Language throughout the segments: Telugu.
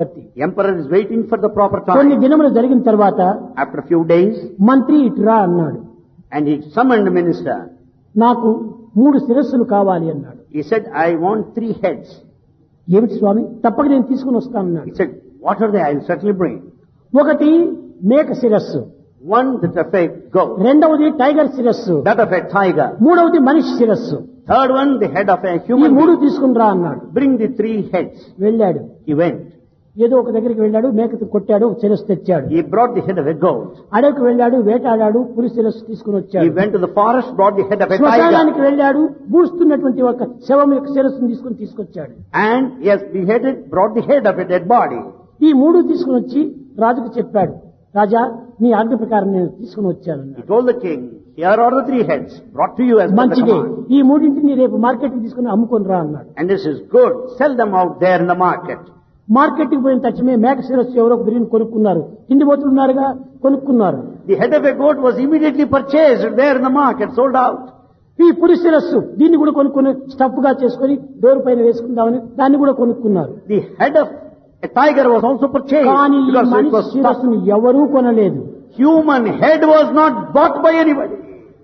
Emperor is waiting for the proper కొన్ని time. దినములు జరిగిన తర్వాత After a few days, మంత్రి ఇటురా అన్నాడు. and he summoned the minister. నాకు 3 శిరస్సులు కావాలి అన్నాడు. He said, I want 3 heads. ఏమిటి స్వామి, తప్పక నేను తీసుకుని వస్తానన్నాడు. He said, what are they? I will certainly bring. ఒకటి మేక శిరస్సు, One that of a goat, రెండవది టైగర్ శిరస్సు, that of a tiger. మూడవది మనిషి శిరస్సు. Third one, the head of a ఈ human 3 being. తీసుకుని రా అన్నాడు. Bring the 3 heads. వెళ్ళాడు. He went. ఏదో ఒక దగ్గరికి వెళ్ళాడు, మేకను కొట్టాడు, శిరస్సు తెచ్చాడు. He brought the head of a goat. అడవికి వెళ్ళాడు, వేటాడాడు, పులి శిరస్సు తీసుకుని He వచ్చాడు. went to the forest, brought the head of a శ్మశానానికి tiger. వెళ్ళాడు, బూస్తున్నటువంటి ఒక శవం యొక్క శిరస్సును తీసుకొచ్చాడు. And he has beheaded, brought the head of a dead body. ఈ 3 తీసుకుని వచ్చి రాజుకు చెప్పాడు. రాజా, నీ ఆజ్ఞ ప్రకారం నేను తీసుకుని He వచ్చాను. told the king, here are the 3 heads brought to you as per the మంచిదే, command. ఈ 3 రేపు మార్కెట్ తీసుకుని అమ్ముకొని రా అన్నాడు. And this is good. Sell them out there in the market. Market కి పోయిన తక్షణమే మేక శిరస్సు ఎవరో బిరిని కొనుక్కున్నారు. తిండిపోతున్నారుగా, కొనుక్కున్నారు. The head of a goat was immediately purchased there in the market, sold out. ఈ పులి శిరస్సు దీన్ని కూడా కొనుక్కొని స్టఫ్ గా చేసుకుని డోర్ పైన వేసుకుందామని దాన్ని కూడా కొనుక్కున్నారు. The head of a tiger was also purchased కానీ ఈ because it మనిషి was stuffed. శిరస్సును ఎవరూ కొనలేదు. Human head was not bought by anybody.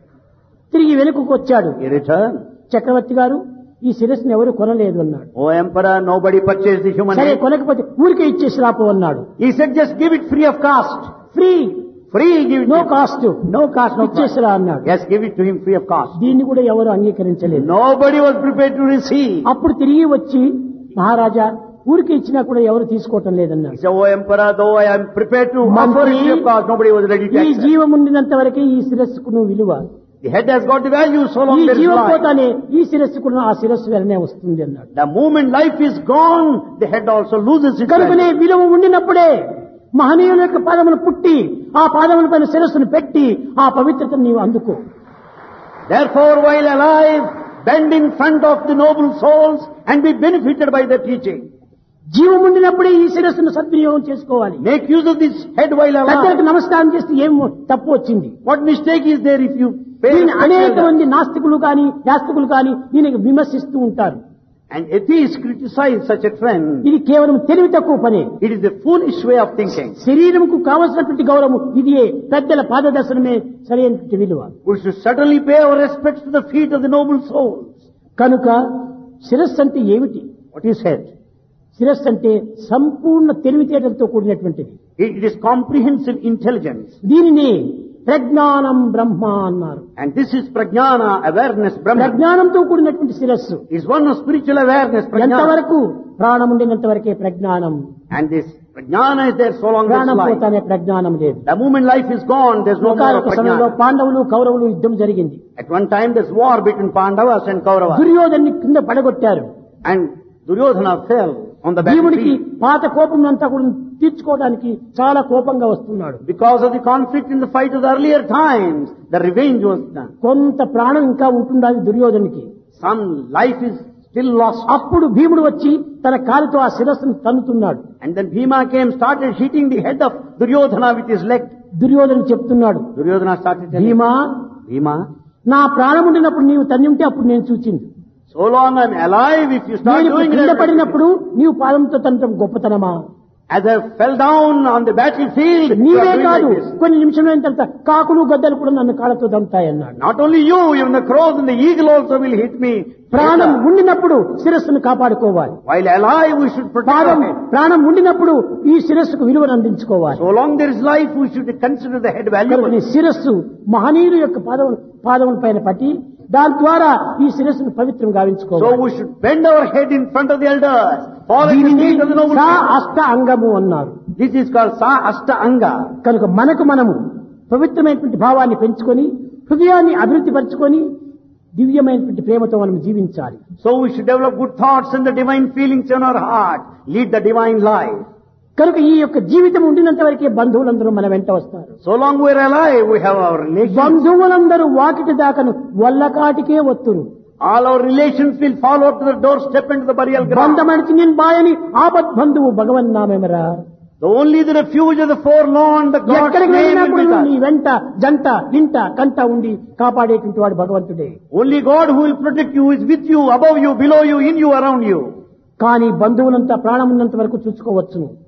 తిరిగి వెనుకకు వచ్చాడు. He returned. చక్రవర్తి గారు, ఈ శిరస్సును ఎవరు కొనలేదు అన్నాడు. Oh emperor, nobody purchased the human సరే, head. కొనకపోతే ఊరికే ఇచ్చేసి రాపో అన్నాడు. He said, just give it free of cost. Free, Free, give it. No cost, No cost, no ఇచ్చేసి cost. రా అన్నాడు. Yes, give it to him free of cost. దీన్ని కూడా ఎవరు అంగీకరించలేదు. Nobody was prepared to receive. అప్పుడు తిరిగి వచ్చి, మహారాజా, ఊరికి ఇచ్చినా కూడా ఎవరు తీసుకోవటం He లేదన్నాడు. said, oh emperor, though I am prepared to offer it free of cost, nobody was ready to ఈ accept. జీవం ఉండినంత వరకే ఈ శిరస్సుకు నువ్వు విలువ. The head has got the value so long ఈ there is జీవం life. పోతానే ఈ శిరస్సు కూడా ఆ శిరస్సు వెలనే వస్తుంది అన్నాడు. The moment life is gone, the head also loses its కనుకనే value. విలువ ఉండినప్పుడే మహనీయుల యొక్క పాదములు పుట్టి ఆ పాదముల పైన శిరస్సును పెట్టి ఆ పవిత్రతను నీవు అందుకో. Therefore, while alive, bend in front of the noble souls and be benefited by their teaching. జీవం ఉండినప్పుడే ఈ శిరస్సును సద్వినియోగం చేసుకోవాలి. Make use of this head while పెద్దలకు alive. నమస్కారం చేస్తే ఏం తప్పు వచ్చింది? What mistake is there if you pay దీన్ని respect అనేక to మంది నాస్తికులు కానీ యాస్తికులు కానీ దీనికి విమర్శిస్తూ ఉంటారు. and atheists criticize such a trend? ఇది కేవలం తెలివి తక్కువ పని. It is a foolish way of thinking. శరీరంకు కావలసినటువంటి గౌరవం ఇదియే, పెద్దల పాదదర్శనమే సరైనటువంటి విలువ. We should certainly pay our respects to the feet of the noble souls. కనుక శిరస్సు అంటే ఏమిటి? What is head? శిరస్సు అంటే సంపూర్ణ తెలివితేటలతో కూడినటువంటిది. It is comprehensive intelligence. దీనిని ప్రజ్ఞానం బ్రహ్మ అన్నారు. And this is prajnana, awareness, Brahma. ప్రజ్ఞానంతో కూడినటువంటి శిరస్సు Is one of spiritual awareness, prajnana. ఎంతవరకు ప్రాణం ఉండినంత వరకే ప్రజ్ఞానం. And this prajnana is there so long as ప్రాణం life. పోతానే ప్రజ్ఞానం లేదు. The moment life is gone, there's no more of ఒకనొక సమయంలో prajnana. పాండవులు కౌరవులు యుద్ధం జరిగింది. At one time there's war between Pandavas and Kauravas. దుర్యోధన్ని కింద పడగొట్టారు. And Duryodhana fell on the భీముడికి battlefield. పాత కోపం అంతా కూడా తీర్చుకోవడానికి చాలా కోపంగా వస్తున్నాడు. Because of the conflict in the fight of the earlier times, the revenge was done. కొంత ప్రాణం ఇంకా ఉంటుండాలి దుర్యోధనికి. Some life is still lost. అప్పుడు భీముడు వచ్చి తన కాలుతో ఆ శిరస్సును తన్నుతున్నాడు. And then Bhima came, started hitting the head of Duryodhana with his leg. Duryodhana చెప్తున్నాడు, Duryodhana started telling భీమా, Bhima, నా ప్రాణం ఉండినప్పుడు నీవు తన్ని ఉంటే అప్పుడు నేను చూచింది. so long I'm alive, if you start నేను doing కింద it. పడినప్పుడు నీవు పాదంతో తనటం గొప్పతనమా? As I fell down on the battlefield, you నీవే are doing కాదు, like this. కొన్ని నిమిషమైన తర్వాత కాకులు గద్దలు కూడా నన్ను కాళ్ళతో దంతాయన్నాడు. Not only you, even the crows and the eagle also will hit me. ప్రాణం ఉండినప్పుడు శిరస్సును కాపాడుకోవాలి. While alive, we should protect our head. ప్రాణం ఉండినప్పుడు ఈ శిరస్సుకు విలువను అందించుకోవాలి. So long there is life, we should consider the head కనుక valuable. నీ శిరస్సు మహనీయుల యొక్క పాదముల పైన పట్టి దాని ద్వారా ఈ శిరస్సును పవిత్రం So గావించుకోవాలి. we should bend our head in front of the elders. Follow the దీనిని feet of the noble saw souls. అష్ట అంగము అన్నారు. This is called Sa Ashta Anga. కనుక మనము పవిత్రమైనటువంటి భావాన్ని పెంచుకొని హృదయాన్ని అభివృద్ధి పరచుకొని దివ్యమైనటువంటి ప్రేమతో మనం జీవించాలి. So we should develop good thoughts and the divine feelings in our heart. Lead the divine life. కనుక ఈ యొక్క జీవితం ఉండినంత వరకే బంధువులందరూ మన వెంట వస్తారు. So long we are alive, we have our relations. బంధువులందరూ Vakiti దాకను వల్లకాటికే వత్తురు. All our relations will follow to the doorstep and to the burial ground. బంధమడిచి నేను బాయని ఆపద్ బంధువు భగవన్నామెమరా. Only the refuge of the forlorn, the God's ఎక్కడికి name వెళ్ళినా will కూడా be నీ done. వెంట జంట ఇంట కంట ఉండి కాపాడేటువంటి వాడు భగవంతుడే. Only God who will protect you is with you, above you, below you, in you, around you. కానీ బంధువులంతా ప్రాణం ఉన్నంత వరకు చూసుకోవచ్చును.